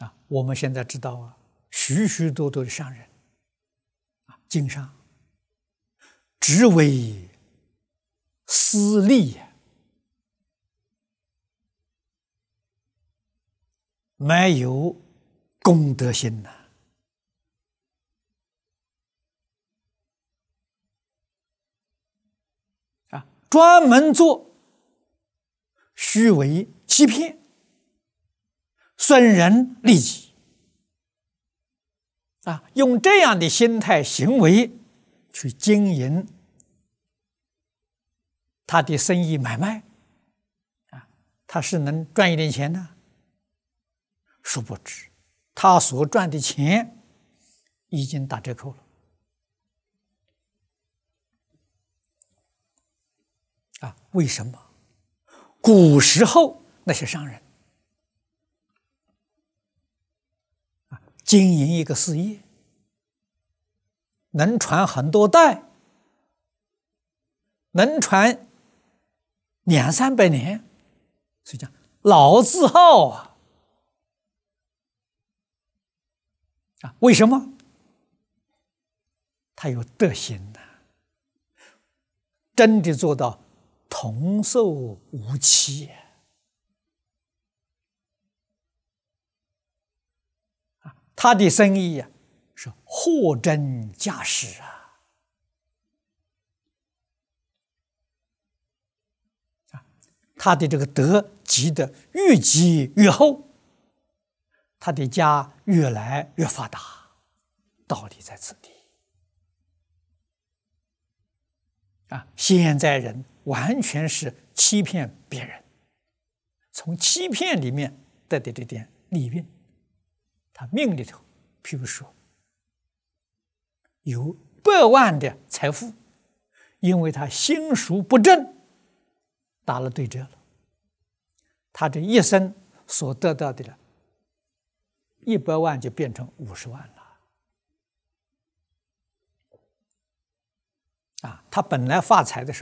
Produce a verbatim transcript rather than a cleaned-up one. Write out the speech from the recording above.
啊，我们现在知道啊，许许多多的商人啊，经商只为私利呀，没有公德心呐。啊，专门做虚伪欺骗、损人利己啊，用这样的心态行为去经营他的生意买卖啊，他是能赚一点钱呢？殊不知，他所赚的钱已经打折扣了啊！为什么？古时候那些商人啊，经营一个事业，能传很多代，能传两三百年，所以讲老字号啊！啊，为什么？他有德行呐、啊，真的做到童叟无欺啊！他的生意呀、啊，是货真价实啊！啊，他的这个德积得越积越厚，他的家越来越发达，道理在此地啊！现在人完全是欺骗别人，从欺骗里面得到这点利润。他命里头，譬如说有百万的财富，因为他心术不正，打了对折了，他这一生所得到的了一百万就变成五十万了。啊，他本来发财的时候